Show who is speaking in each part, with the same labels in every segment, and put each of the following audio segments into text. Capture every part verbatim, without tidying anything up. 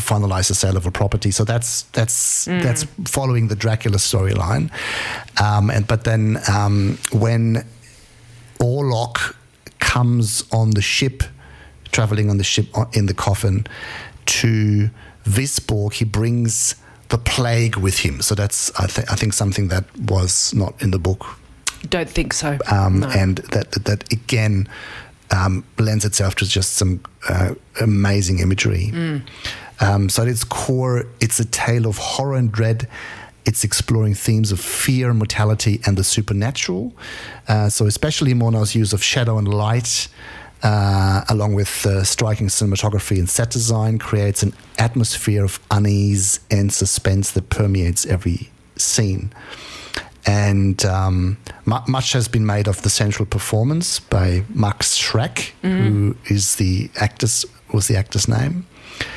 Speaker 1: finalize the sale of a property. So that's that's
Speaker 2: Mm.
Speaker 1: that's following the Dracula storyline. Um, and but then um, when Orlok comes on the ship, traveling on the ship in the coffin to Visborg, he brings the plague with him. So that's I, th- I think something that was not in the book.
Speaker 2: Don't think so.
Speaker 1: Um,
Speaker 2: no.
Speaker 1: And that that again um, lends itself to just some uh, amazing imagery.
Speaker 2: Mm.
Speaker 1: Um, so at its core, it's a tale of horror and dread. It's exploring themes of fear, mortality, and the supernatural. Uh, so especially Murnau's use of shadow and light, uh, along with uh, striking cinematography and set design, creates an atmosphere of unease and suspense that permeates every scene. And um, mu- much has been made of the central performance by Max Schreck, mm-hmm. who is the actor's was the actor's name,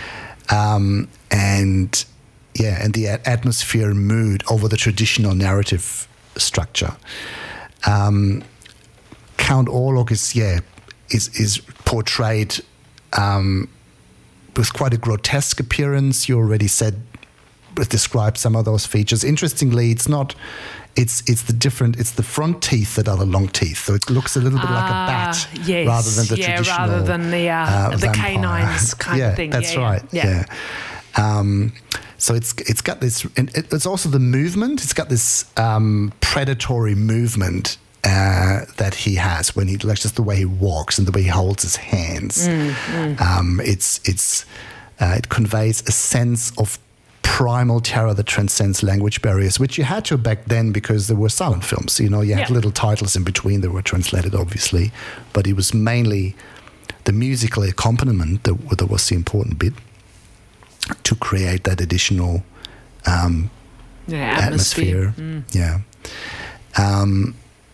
Speaker 1: um, and yeah, and the a- atmosphere and mood over the traditional narrative structure. Um, Count Orlok is yeah is is portrayed um, with quite a grotesque appearance. You already said described some of those features. Interestingly, it's not. It's it's the different. It's the front teeth that are the long teeth, so it looks a little bit
Speaker 2: ah,
Speaker 1: like a bat,
Speaker 2: yes.
Speaker 1: rather than the
Speaker 2: yeah,
Speaker 1: traditional.
Speaker 2: rather than the uh,
Speaker 1: uh,
Speaker 2: the
Speaker 1: vampire.
Speaker 2: canines kind
Speaker 1: yeah,
Speaker 2: of thing.
Speaker 1: That's
Speaker 2: yeah,
Speaker 1: right.
Speaker 2: Yeah.
Speaker 1: yeah. Um, so it's it's got this. And it, it's also the movement. It's got this um, predatory movement uh, that he has when he like just the way he walks and the way he holds his hands.
Speaker 2: Mm, mm.
Speaker 1: Um, it's it's uh, it conveys a sense of primal terror that transcends language barriers, which you had to back then because there were silent films. You know, you had
Speaker 2: yeah.
Speaker 1: little titles in between that were translated, obviously, but it was mainly the musical accompaniment that, that was the important bit to create that additional um,
Speaker 2: yeah, atmosphere.
Speaker 1: atmosphere.
Speaker 2: Mm.
Speaker 1: Yeah. Um,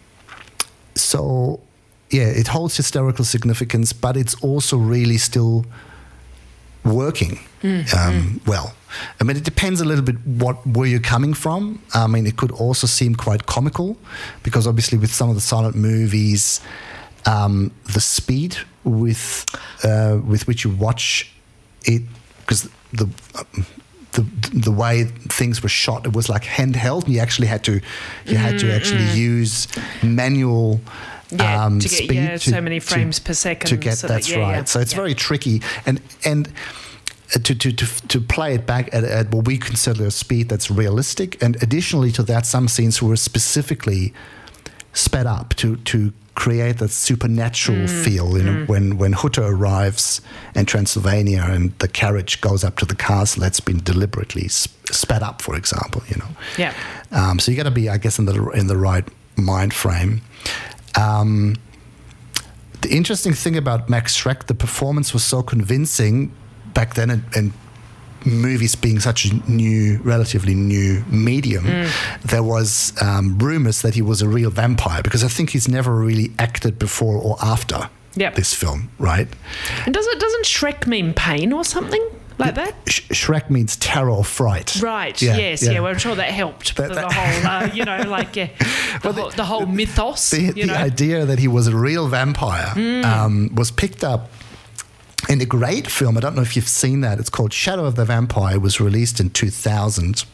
Speaker 1: so, yeah, it holds historical significance, but it's also really still working
Speaker 2: mm,
Speaker 1: um,
Speaker 2: mm.
Speaker 1: well. I mean, it depends a little bit what where you're coming from. I mean, it could also seem quite comical because obviously with some of the silent movies, um, the speed with uh, with which you watch it, because the uh, the the way things were shot, it was like handheld. And you actually had to you had to actually
Speaker 2: mm.
Speaker 1: use manual.
Speaker 2: Yeah,
Speaker 1: um,
Speaker 2: to get
Speaker 1: speed
Speaker 2: yeah,
Speaker 1: to,
Speaker 2: so many frames
Speaker 1: to,
Speaker 2: per second.
Speaker 1: to get
Speaker 2: so
Speaker 1: that's
Speaker 2: that, yeah,
Speaker 1: right.
Speaker 2: Yeah,
Speaker 1: so it's
Speaker 2: yeah.
Speaker 1: very tricky, and and to to to, to play it back at, at what we consider a speed that's realistic, and additionally to that, some scenes were specifically sped up to to create that supernatural
Speaker 2: mm,
Speaker 1: feel. You know,
Speaker 2: mm.
Speaker 1: when when Hutter arrives in Transylvania and the carriage goes up to the castle, that's been deliberately sp- sped up, for example. You know,
Speaker 2: yeah.
Speaker 1: Um, so you got to be, I guess, in the in the right mind frame. Um, the interesting thing about Max Schreck, the performance was so convincing back then, and, and movies being such a new, relatively new medium, mm. there was um, rumors that he was a real vampire, because I think he's never really acted before or after
Speaker 2: yep.
Speaker 1: this film, right?
Speaker 2: And does it doesn't Shrek mean pain or something like that?
Speaker 1: Sh- Shrek means terror or fright.
Speaker 2: Right.
Speaker 1: Yeah,
Speaker 2: yes.
Speaker 1: yeah.
Speaker 2: Yeah. Well, I'm sure that helped
Speaker 1: That-
Speaker 2: for
Speaker 1: that-
Speaker 2: the whole, uh, you know, like yeah, the,
Speaker 1: Well,
Speaker 2: whole,
Speaker 1: the-
Speaker 2: the whole mythos.
Speaker 1: The,
Speaker 2: you
Speaker 1: the
Speaker 2: know?
Speaker 1: idea that he was a real vampire
Speaker 2: Mm.
Speaker 1: um, was picked up in a great film. I don't know if you've seen that. It's called Shadow of the Vampire. It was released in two thousand.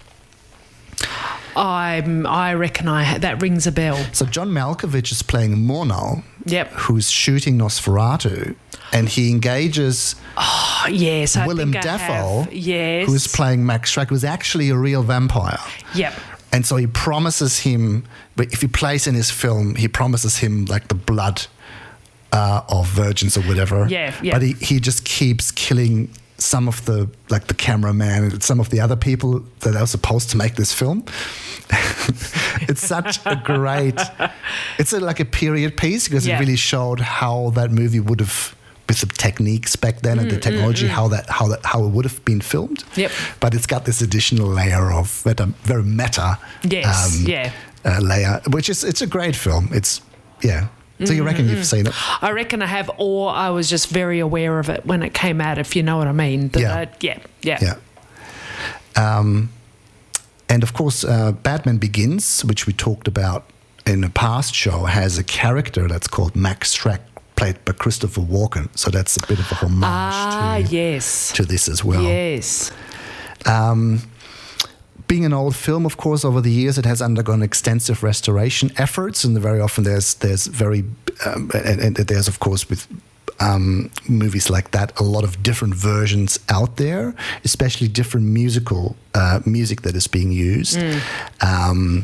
Speaker 2: I I reckon I ha- that rings a bell.
Speaker 1: So John Malkovich is playing Murnau,
Speaker 2: Yep.
Speaker 1: who's shooting Nosferatu, and he engages
Speaker 2: Oh, yes. I
Speaker 1: Willem
Speaker 2: think I
Speaker 1: Dafoe,
Speaker 2: have. Yes.
Speaker 1: who's playing Max Schreck, who's actually a real vampire.
Speaker 2: Yep.
Speaker 1: And so he promises him, but if he plays in his film, he promises him like the blood uh, of virgins or whatever.
Speaker 2: Yeah, yeah.
Speaker 1: But he, he just keeps killing some of the, like the cameraman and some of the other people that are supposed to make this film. It's such a great, it's a, like a period piece, because
Speaker 2: Yeah.
Speaker 1: it really showed how that movie would have, with the techniques back then mm, and the technology, mm, mm. how that how that how it would have been filmed.
Speaker 2: Yep.
Speaker 1: But it's got this additional layer of meta, very meta.
Speaker 2: Yes.
Speaker 1: Um,
Speaker 2: yeah.
Speaker 1: Uh, layer, which is it's a great film. It's yeah. So you reckon mm-hmm. you've seen it?
Speaker 2: I reckon I have, or I was just very aware of it when it came out, if you know what I mean. That
Speaker 1: Yeah.
Speaker 2: I, yeah. Yeah.
Speaker 1: Yeah. Um, and of course, uh, Batman Begins, which we talked about in a past show, has a character that's called Max Schreck, played by Christopher Walken. So that's a bit of a homage
Speaker 2: Ah,
Speaker 1: to,
Speaker 2: yes.
Speaker 1: to this as well.
Speaker 2: Yes.
Speaker 1: Um, being an old film, of course, over the years, it has undergone extensive restoration efforts, and very often there's there's very um, and, and there's of course with um, movies like that a lot of different versions out there, especially different musical uh, music that is being used. Mm. Um,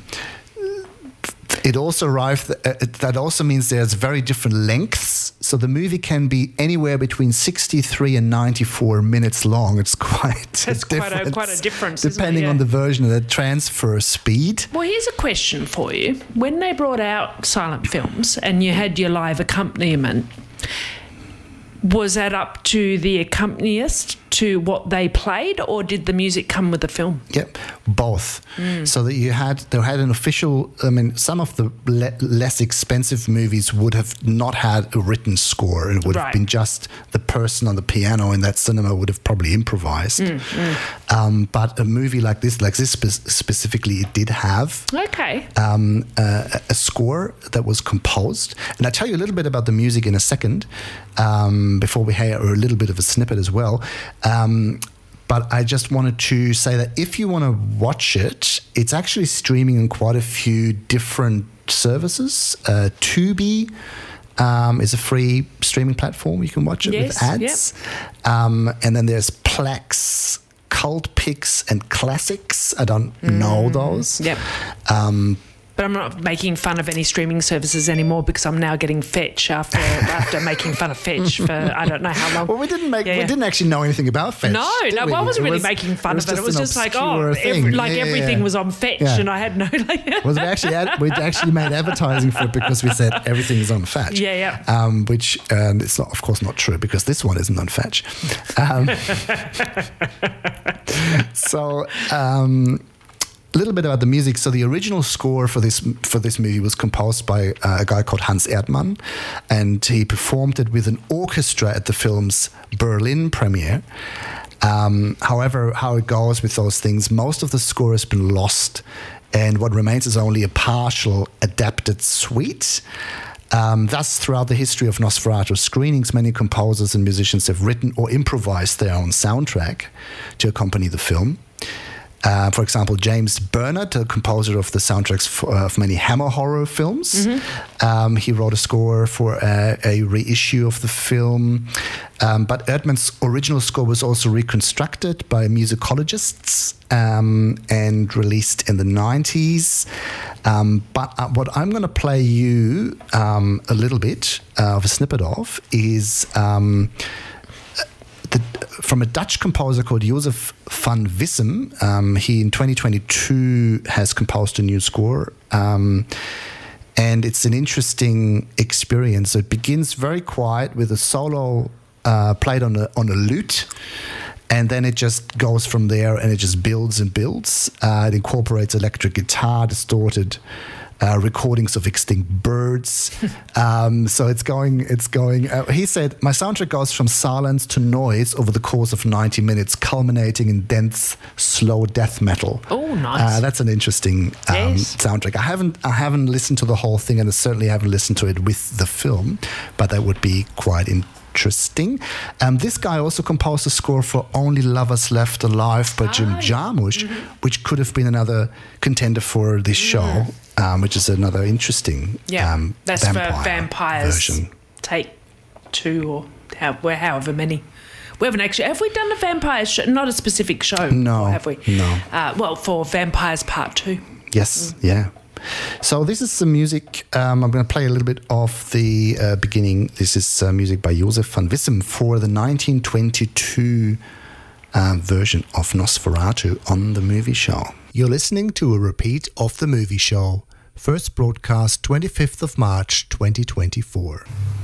Speaker 1: It also arrived. Uh, that also means there's very different lengths. So the movie can be anywhere between sixty-three and ninety-four minutes long. It's quite
Speaker 2: That's
Speaker 1: a
Speaker 2: quite a quite a difference,
Speaker 1: depending
Speaker 2: isn't it? Yeah.
Speaker 1: on the version of the transfer speed.
Speaker 2: Well, here's a question for you: when they brought out silent films and you had your live accompaniment, was that up to the accompanist to what they played, or did the music come with the film?
Speaker 1: Yep, both. Mm. So that you had, they had an official, I mean, some of the le- less expensive movies would have not had a written score. It would
Speaker 2: Right.
Speaker 1: have been just the person on the piano in that cinema would have probably improvised. Mm, mm. Um, but a movie like this, like this spe- specifically, it did have
Speaker 2: Okay.
Speaker 1: um, uh, a score that was composed. And I'll tell you a little bit about the music in a second, um, before we hear a little bit of a snippet as well. Um, but I just wanted to say that if you want to watch it, it's actually streaming in quite a few different services. Uh, Tubi um, is a free streaming platform. You can watch it
Speaker 2: Yes,
Speaker 1: with ads. Yep. Um, and then there's Plex, Cult Picks, and Classics. I don't mm, know those.
Speaker 2: Yep.
Speaker 1: Um,
Speaker 2: But I'm not making fun of any streaming services anymore because I'm now getting Fetch after after making fun of Fetch for I don't know how long.
Speaker 1: Well, we didn't make
Speaker 2: Yeah,
Speaker 1: we
Speaker 2: yeah.
Speaker 1: didn't actually know anything about Fetch.
Speaker 2: No,
Speaker 1: did
Speaker 2: no,
Speaker 1: we?
Speaker 2: well, I wasn't
Speaker 1: It
Speaker 2: really
Speaker 1: was-
Speaker 2: making fun
Speaker 1: it
Speaker 2: of it. It was
Speaker 1: an
Speaker 2: just like, oh,
Speaker 1: obscure
Speaker 2: every,
Speaker 1: thing.
Speaker 2: like
Speaker 1: Yeah, yeah,
Speaker 2: everything
Speaker 1: yeah.
Speaker 2: was on Fetch,
Speaker 1: Yeah.
Speaker 2: and I had no. Like,
Speaker 1: Was we actually ad- we actually made advertising for it because we said everything is on Fetch.
Speaker 2: Yeah, yeah.
Speaker 1: Um, which um, it's not, of course, not true because this one isn't on Fetch. Um, so. Um, A little bit about the music. So the original score for this for this movie was composed by uh, a guy called Hans Erdmann, and he performed it with an orchestra at the film's Berlin premiere. Um, however, how it goes with those things, most of the score has been lost, and what remains is only a partial adapted suite. Um, thus, throughout the history of Nosferatu screenings, many composers and musicians have written or improvised their own soundtrack to accompany the film. Uh, for example, James Bernard, the composer of the soundtracks for, uh, of many Hammer horror films, mm-hmm. um, he wrote a score for a, a reissue of the film. Um, but Erdmann's original score was also reconstructed by musicologists um, and released in the nineties. Um, but uh, what I'm going to play you um, a little bit uh, of a snippet of is... Um, The, from a Dutch composer called Joseph van Wissem. Um, he in twenty twenty-two has composed a new score, um, and it's an interesting experience. So it begins very quiet with a solo uh, played on a on a lute, and then it just goes from there, and it just builds and builds. Uh, it incorporates electric guitar, distorted Uh, recordings of extinct birds. um, so it's going, it's going, uh, he said, my soundtrack goes from silence to noise over the course of ninety minutes, culminating in dense, slow death metal.
Speaker 2: Oh, nice.
Speaker 1: Uh, that's an interesting um,
Speaker 2: Yes.
Speaker 1: soundtrack. I haven't, I haven't listened to the whole thing, and I certainly haven't listened to it with the film, but that would be quite interesting. Um, this guy also composed a score for Only Lovers Left Alive by Jim
Speaker 2: Ah,
Speaker 1: Jarmusch,
Speaker 2: mm-hmm.
Speaker 1: which could have been another contender for this show. Um, which is another interesting
Speaker 2: yeah,
Speaker 1: um,
Speaker 2: that's
Speaker 1: vampire
Speaker 2: for vampires.
Speaker 1: version.
Speaker 2: Take two or how, well, however many. We haven't actually. Have we done a vampires show? Not a specific show.
Speaker 1: No,
Speaker 2: or have we?
Speaker 1: no.
Speaker 2: Uh, well, for Vampires Part Two.
Speaker 1: Yes, mm. yeah. So this is the music. Um, I'm going to play a little bit of the uh, beginning. This is uh, music by Joseph van Wissem for the nineteen twenty-two uh, version of Nosferatu on the movie show. You're listening to a repeat of the movie show. First broadcast twenty-fifth of March twenty twenty-four.